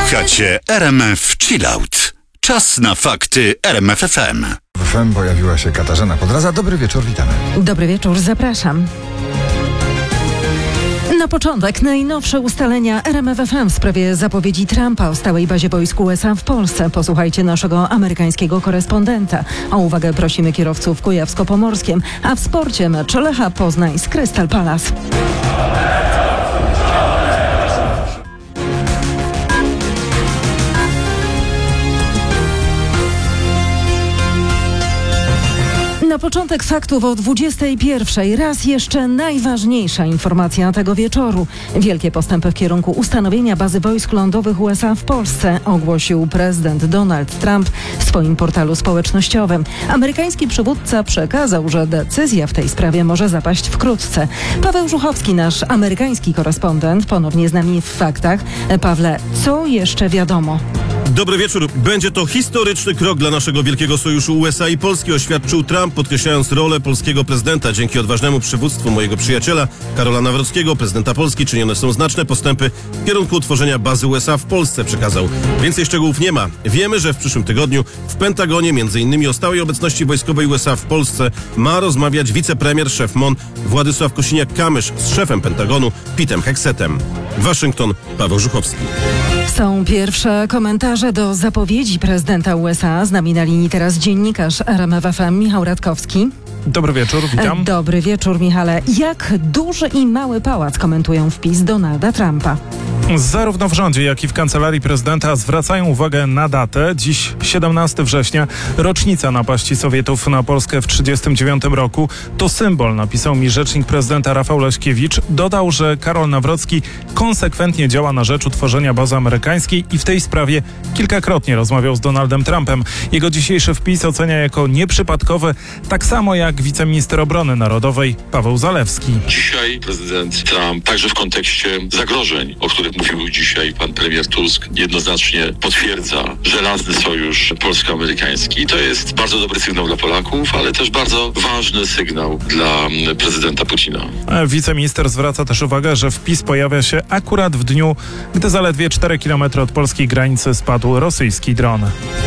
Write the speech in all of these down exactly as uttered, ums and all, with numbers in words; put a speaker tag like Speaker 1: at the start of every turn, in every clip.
Speaker 1: Słuchacie R M F Chillout. Czas na fakty R M F F M.
Speaker 2: W F M pojawiła się Katarzyna Podraza. Dobry wieczór, witamy.
Speaker 3: Dobry wieczór, zapraszam. Na początek najnowsze ustalenia R M F F M w sprawie zapowiedzi Trumpa o stałej bazie wojsk U S A w Polsce. Posłuchajcie naszego amerykańskiego korespondenta. O uwagę prosimy kierowców Kujawsko-Pomorskiem, a w sporcie mecz Lecha Poznań z Crystal Palace. Na początek faktów o dwudziestej pierwszej. Raz jeszcze najważniejsza informacja tego wieczoru. Wielkie postępy w kierunku ustanowienia bazy wojsk lądowych U S A w Polsce ogłosił prezydent Donald Trump w swoim portalu społecznościowym. Amerykański przywódca przekazał, że decyzja w tej sprawie może zapaść wkrótce. Paweł Żuchowski, nasz amerykański korespondent, ponownie z nami w faktach. Pawle, co jeszcze wiadomo?
Speaker 4: Dobry wieczór. Będzie to historyczny krok dla naszego wielkiego sojuszu U S A i Polski, oświadczył Trump, podkreślając rolę polskiego prezydenta. Dzięki odważnemu przywództwu mojego przyjaciela Karola Nawrockiego, prezydenta Polski, czynione są znaczne postępy w kierunku utworzenia bazy U S A w Polsce, przekazał. Więcej szczegółów nie ma. Wiemy, że w przyszłym tygodniu w Pentagonie, między innymi o stałej obecności wojskowej U S A w Polsce, ma rozmawiać wicepremier, szef M O N Władysław Kosiniak-Kamysz z szefem Pentagonu Petem Heksetem. Waszyngton, Paweł Żuchowski.
Speaker 3: Są pierwsze komentarze do zapowiedzi prezydenta U S A. Z nami na linii teraz dziennikarz R M F F M Michał Radkowski.
Speaker 5: Dobry wieczór, witam.
Speaker 3: Dobry wieczór, Michale. Jak duży i mały pałac komentują wpis Donalda Trumpa?
Speaker 5: Zarówno w rządzie, jak i w kancelarii prezydenta zwracają uwagę na datę. Dziś siedemnastego września, rocznica napaści Sowietów na Polskę w tysiąc dziewięćset trzydziestym dziewiątym roku. To symbol, napisał mi rzecznik prezydenta Rafał Leśkiewicz. Dodał, że Karol Nawrocki konsekwentnie działa na rzecz utworzenia bazy amerykańskiej i w tej sprawie kilkakrotnie rozmawiał z Donaldem Trumpem. Jego dzisiejszy wpis ocenia jako nieprzypadkowy, tak samo jak wiceminister obrony narodowej Paweł Zalewski.
Speaker 6: Dzisiaj prezydent Trump, także w kontekście zagrożeń, o których mówił dzisiaj pan premier Tusk, jednoznacznie potwierdza żelazny sojusz polsko-amerykański. To jest bardzo dobry sygnał dla Polaków, ale też bardzo ważny sygnał dla prezydenta Putina.
Speaker 5: Wiceminister zwraca też uwagę, że wpis pojawia się akurat w dniu, gdy zaledwie cztery kilometry od polskiej granicy spadł rosyjski dron.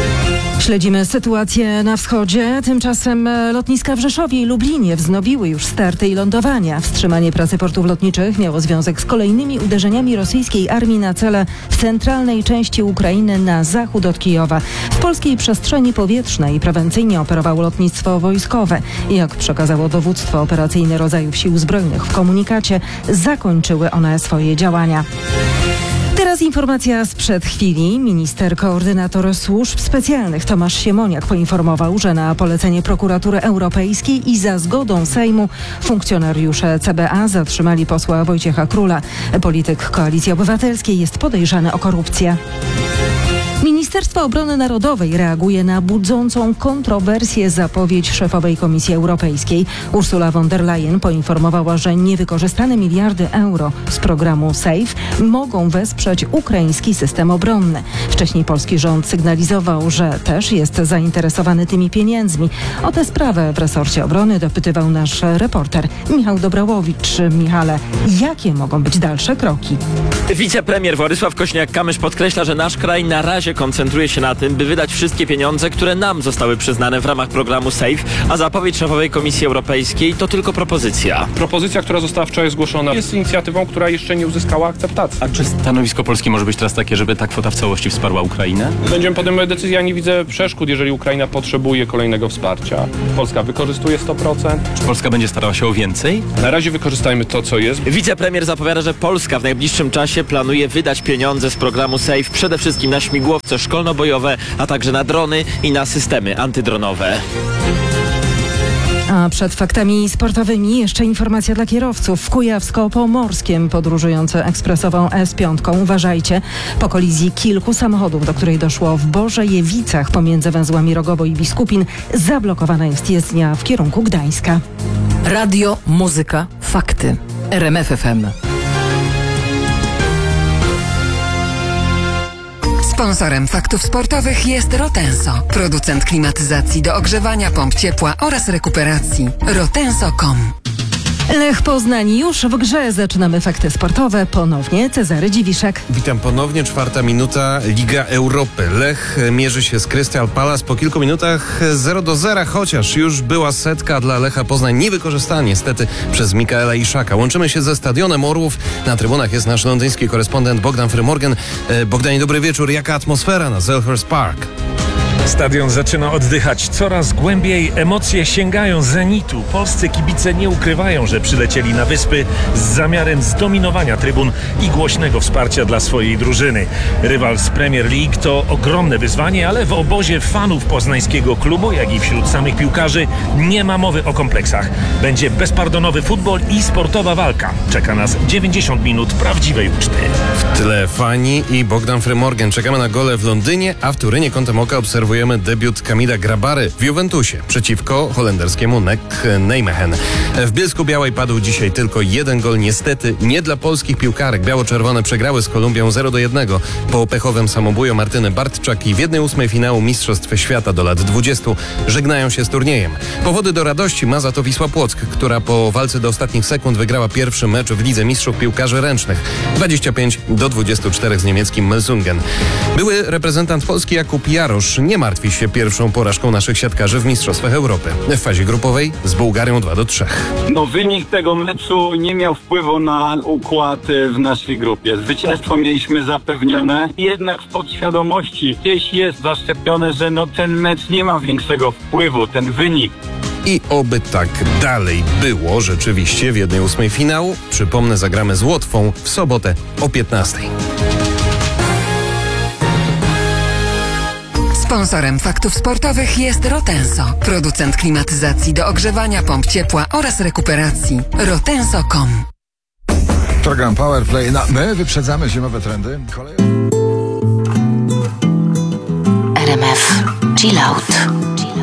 Speaker 3: Śledzimy sytuację na wschodzie. Tymczasem lotniska w Rzeszowie i Lublinie wznowiły już starty i lądowania. Wstrzymanie pracy portów lotniczych miało związek z kolejnymi uderzeniami rosyjskiej armii na cele w centralnej części Ukrainy na zachód od Kijowa. W polskiej przestrzeni powietrznej prewencyjnie operowało lotnictwo wojskowe. Jak przekazało dowództwo operacyjne rodzajów sił zbrojnych w komunikacie, zakończyły one swoje działania. Teraz informacja sprzed chwili. Minister koordynator służb specjalnych Tomasz Siemoniak poinformował, że na polecenie Prokuratury Europejskiej i za zgodą Sejmu funkcjonariusze C B A zatrzymali posła Wojciecha Króla. Polityk Koalicji Obywatelskiej jest podejrzany o korupcję. Ministerstwo Obrony Narodowej reaguje na budzącą kontrowersję zapowiedź szefowej Komisji Europejskiej. Ursula von der Leyen poinformowała, że niewykorzystane miliardy euro z programu SAFE mogą wesprzeć ukraiński system obronny. Wcześniej polski rząd sygnalizował, że też jest zainteresowany tymi pieniędzmi. O tę sprawę w resorcie obrony dopytywał nasz reporter Michał Dobrałowicz. Michale, jakie mogą być dalsze kroki?
Speaker 7: Wicepremier Władysław Kosiniak-Kamysz podkreśla, że nasz kraj na razie koncentruje się na tym, by wydać wszystkie pieniądze, które nam zostały przyznane w ramach programu SAFE, a zapowiedź szefowej Komisji Europejskiej to tylko propozycja.
Speaker 8: Propozycja, która została wczoraj zgłoszona, jest inicjatywą, która jeszcze nie uzyskała akceptacji.
Speaker 9: A czy stanowisko Polski może być teraz takie, żeby ta kwota w całości wsparła Ukrainę?
Speaker 8: Będziemy podejmować decyzję, ja nie widzę przeszkód, jeżeli Ukraina potrzebuje kolejnego wsparcia. Polska wykorzystuje sto procent.
Speaker 9: Czy Polska będzie starała się o więcej?
Speaker 8: Na razie wykorzystajmy to, co jest.
Speaker 7: Wicepremier zapowiada, że Polska w najbliższym czasie planuje wydać pieniądze z programu SAFE przede wszystkim na śmigłowce szkolno-bojowe, a także na drony i na systemy antydronowe.
Speaker 3: A przed faktami sportowymi jeszcze informacja dla kierowców. W Kujawsko-Pomorskiem podróżujący ekspresową S pięć. Uważajcie, po kolizji kilku samochodów, do której doszło w Bożejewicach pomiędzy węzłami Rogowo i Biskupin, zablokowana jest jezdnia w kierunku Gdańska.
Speaker 10: Radio, muzyka, fakty. R M F F M.
Speaker 11: Sponsorem faktów sportowych jest Rotenso, producent klimatyzacji do ogrzewania, pomp ciepła oraz rekuperacji. rotenso kropka com
Speaker 3: Lech Poznań już w grze. Zaczynamy fakty sportowe. Ponownie Cezary Dziwiszek.
Speaker 4: Witam ponownie, czwarta minuta, Liga Europy. Lech mierzy się z Crystal Palace po kilku minutach zero do zera, chociaż już była setka dla Lecha Poznań niewykorzystana niestety przez Mikaela Iszaka. Łączymy się ze Stadionem Orłów. Na trybunach jest nasz londyński korespondent Bogdan Frymorgan. Bogdanie, dobry wieczór. Jaka atmosfera na Selhurst Park?
Speaker 12: Stadion zaczyna oddychać coraz głębiej, emocje sięgają zenitu. Polscy kibice nie ukrywają, że przylecieli na wyspy z zamiarem zdominowania trybun i głośnego wsparcia dla swojej drużyny. Rywal z Premier League to ogromne wyzwanie, ale w obozie fanów poznańskiego klubu, jak i wśród samych piłkarzy nie ma mowy o kompleksach. Będzie bezpardonowy futbol i sportowa walka. Czeka nas dziewięćdziesiąt minut prawdziwej uczty.
Speaker 4: W tle fani i Bogdan Frymorgan. Czekamy na gole w Londynie, a w Turynie kątem oka obserwujemy debiut Kamila Grabary w Juventusie przeciwko holenderskiemu Nek Nijmegen. W Bielsku-Białej padł dzisiaj tylko jeden gol, niestety nie dla polskich piłkarek. Biało-czerwone przegrały z Kolumbią zero do jednego po pechowym samobuju Martyny Bartczak i w jednej ósmej finału Mistrzostw Świata do lat dwudziestu żegnają się z turniejem. Powody do radości ma za to Wisła Płock, która po walce do ostatnich sekund wygrała pierwszy mecz w Lidze Mistrzów Piłkarzy Ręcznych dwadzieścia pięć do dwudziestu czterech z niemieckim Melsungen. Były reprezentant Polski Jakub Jarosz nie martwi się pierwszą porażką naszych siatkarzy w Mistrzostwach Europy. W fazie grupowej z Bułgarią dwa do trzech.
Speaker 13: No, wynik tego meczu nie miał wpływu na układ w naszej grupie. Zwycięstwo mieliśmy zapewnione, jednak w podświadomości gdzieś jest zaszczepione, że no ten mecz nie ma większego wpływu, ten wynik.
Speaker 4: I oby tak dalej było rzeczywiście w jednej ósmej finału. Przypomnę, zagramy z Łotwą w sobotę o piętnastej.
Speaker 11: Sponsorem faktów sportowych jest Rotenso, producent klimatyzacji do ogrzewania pomp ciepła oraz rekuperacji. rotenso kropka com.
Speaker 2: Program Powerplay. No, my wyprzedzamy zimowe trendy. Kolej...
Speaker 14: R M F Chill Out.